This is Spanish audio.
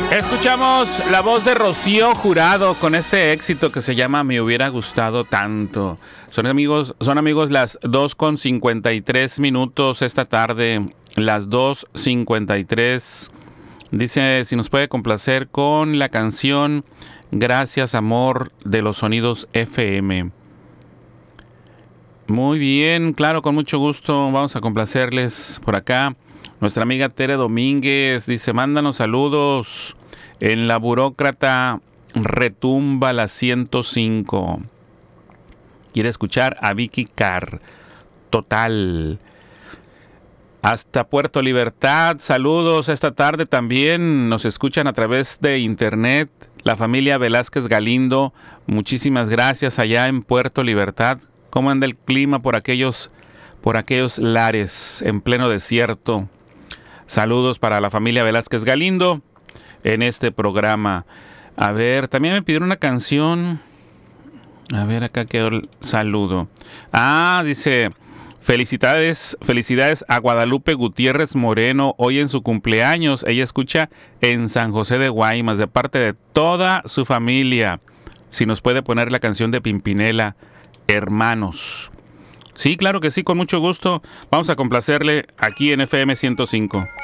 Escuchamos la voz de Rocío Jurado con este éxito que se llama Me hubiera gustado tanto. Son amigos las 2:53 esta tarde, las 2:53. Dice si nos puede complacer con la canción Gracias Amor de los Sonidos FM. Muy bien, claro, con mucho gusto vamos a complacerles por acá. Nuestra amiga Tere Domínguez dice, mándanos saludos. En la burócrata retumba la 105. Quiere escuchar a Vicky Carr. Total. Hasta Puerto Libertad. Saludos esta tarde también. Nos escuchan a través de internet. La familia Velázquez Galindo. Muchísimas gracias allá en Puerto Libertad. ¿Cómo anda el clima por aquellos lares en pleno desierto? Saludos para la familia Velázquez Galindo en este programa. A ver, también me pidieron una canción. A ver, acá quedó el saludo. Dice, felicidades a Guadalupe Gutiérrez Moreno, hoy en su cumpleaños. Ella escucha en San José de Guaymas, de parte de toda su familia. Si nos puede poner la canción de Pimpinela, Hermanos. Sí, claro que sí, con mucho gusto. Vamos a complacerle aquí en FM 105.